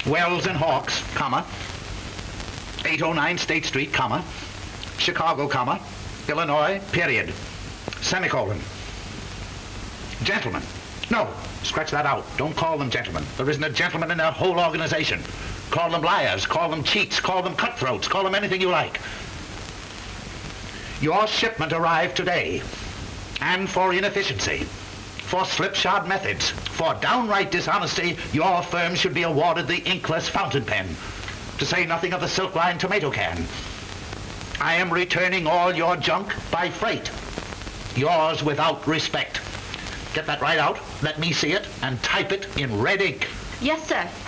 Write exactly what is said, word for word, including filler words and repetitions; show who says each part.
Speaker 1: Wells and Hawks, comma, eight oh nine State Street, comma, Chicago, comma, Illinois, period, semicolon. Gentlemen. No, scratch that out. Don't call them gentlemen. There isn't a gentleman in their whole organization. Call them liars, call them cheats, call them cutthroats, call them anything you like. Your shipment arrived today, and for inefficiency, for slipshod methods, for downright dishonesty, your firm should be awarded the inkless fountain pen, to say nothing of the silk-lined tomato can. I am returning all your junk by freight. Yours without respect. Get that right out, let me see it, and type it in red ink.
Speaker 2: Yes, sir.